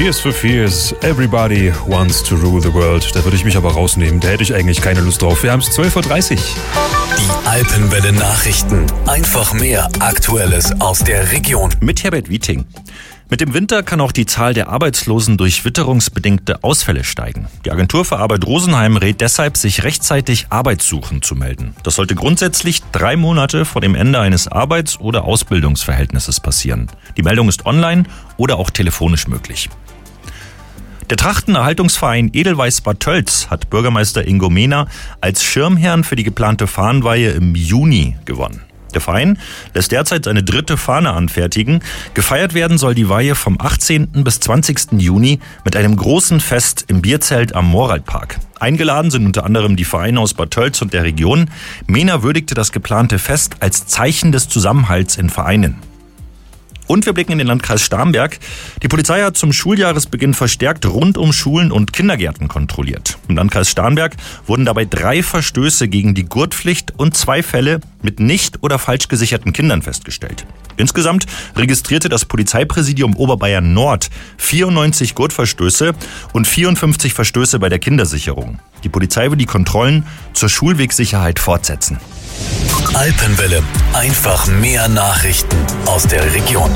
Tears for Fears, Everybody Wants to Rule the World. Da würde ich mich aber rausnehmen, da hätte ich eigentlich keine Lust drauf. Wir haben es 12.30 Uhr. Die Alpenwelle Nachrichten. Einfach mehr Aktuelles aus der Region. Mit Herbert Wieting. Mit dem Winter kann auch die Zahl der Arbeitslosen durch witterungsbedingte Ausfälle steigen. Die Agentur für Arbeit Rosenheim rät deshalb, sich rechtzeitig Arbeitssuchend zu melden. Das sollte grundsätzlich 3 Monate vor dem Ende eines Arbeits- oder Ausbildungsverhältnisses passieren. Die Meldung ist online oder auch telefonisch möglich. Der Trachtenerhaltungsverein Edelweiß Bad Tölz hat Bürgermeister Ingo Mehner als Schirmherrn für die geplante Fahnenweihe im Juni gewonnen. Der Verein lässt derzeit seine 3. Fahne anfertigen. Gefeiert werden soll die Weihe vom 18. bis 20. Juni mit einem großen Fest im Bierzelt am Moraldpark. Eingeladen sind unter anderem die Vereine aus Bad Tölz und der Region. Mehner würdigte das geplante Fest als Zeichen des Zusammenhalts in Vereinen. Und wir blicken in den Landkreis Starnberg. Die Polizei hat zum Schuljahresbeginn verstärkt rund um Schulen und Kindergärten kontrolliert. Im Landkreis Starnberg wurden dabei 3 Verstöße gegen die Gurtpflicht und 2 Fälle mit nicht oder falsch gesicherten Kindern festgestellt. Insgesamt registrierte das Polizeipräsidium Oberbayern Nord 94 Gurtverstöße und 54 Verstöße bei der Kindersicherung. Die Polizei will die Kontrollen zur Schulwegsicherheit fortsetzen. Alpenwelle. Einfach mehr Nachrichten aus der Region.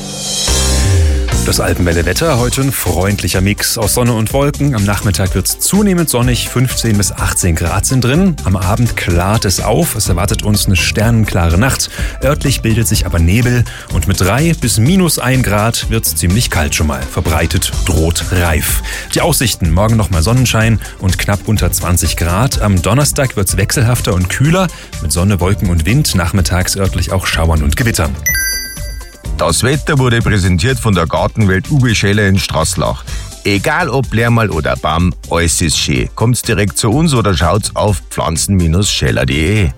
Das Alpenwelle-Wetter, heute ein freundlicher Mix aus Sonne und Wolken. Am Nachmittag wird es zunehmend sonnig, 15 bis 18 Grad sind drin. Am Abend klart es auf, es erwartet uns eine sternenklare Nacht. Örtlich bildet sich aber Nebel und mit 3 bis -1 Grad wird es ziemlich kalt schon mal. Verbreitet droht Reif. Die Aussichten, morgen nochmal Sonnenschein und knapp unter 20 Grad. Am Donnerstag wird es wechselhafter und kühler mit Sonne, Wolken und Wind. Nachmittags örtlich auch Schauern und Gewittern. Das Wetter wurde präsentiert von der Gartenwelt Uwe Scheller in Straßlach. Egal ob Lärmal oder Baum, alles ist schön. Kommt's direkt zu uns oder schaut's auf pflanzen-scheller.de.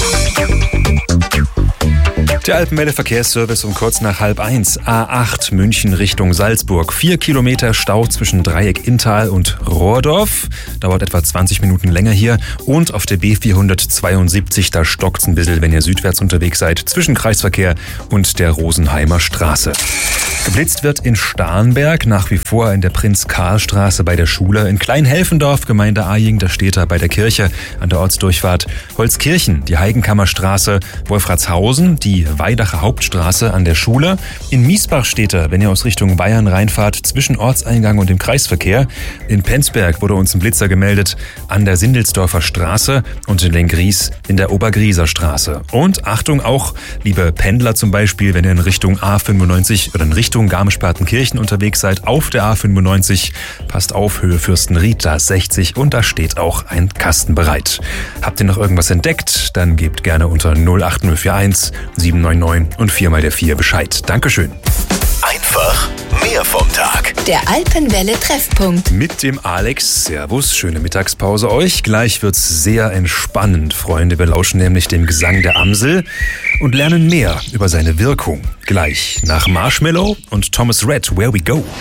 Der Alpenwelle Verkehrsservice um kurz nach 12:30. A8 München Richtung Salzburg. 4 Kilometer Stau zwischen Dreieck Inntal und Rohrdorf. Dauert etwa 20 Minuten länger hier. Und auf der B472, da stockt's ein bisschen, wenn ihr südwärts unterwegs seid, zwischen Kreisverkehr und der Rosenheimer Straße. Geblitzt wird in Starnberg, nach wie vor in der Prinz-Karl-Straße bei der Schule. In Kleinhelfendorf, Gemeinde Aying, da steht er bei der Kirche an der Ortsdurchfahrt. Holzkirchen, die Heigenkammerstraße. Wolfratshausen, die Weidacher Hauptstraße an der Schule. In Miesbach steht er, wenn ihr aus Richtung Bayern reinfahrt, zwischen Ortseingang und dem Kreisverkehr. In Penzberg wurde uns ein Blitzer gemeldet, an der Sindelsdorfer Straße und in Lengries in der Obergrieser Straße. Und Achtung auch, liebe Pendler zum Beispiel, wenn ihr in Richtung A95 oder in Richtung Garmisch-Partenkirchen unterwegs seid, auf der A95, passt auf, Höhe Fürstenried, da 60 und da steht auch ein Kasten bereit. Habt ihr noch irgendwas entdeckt? Dann gebt gerne unter 08041 799 und 4x4 Bescheid. Dankeschön. Einfach mehr vom Tag. Der Alpenwelle Treffpunkt. Mit dem Alex. Servus, schöne Mittagspause euch. Gleich wird's sehr entspannend, Freunde. Wir lauschen nämlich dem Gesang der Amsel und lernen mehr über seine Wirkung. Gleich nach Marshmallow und Thomas Rhett, Where We Go.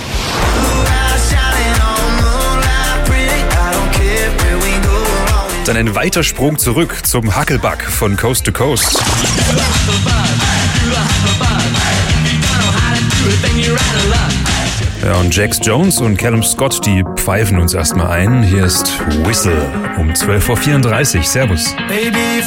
Dann ein weiter Sprung zurück zum Huckelbuck von Coast to Coast. Ja, und Jax Jones und Callum Scott, die pfeifen uns erstmal ein. Hier ist Whistle um 12:34 Uhr. Servus. Baby,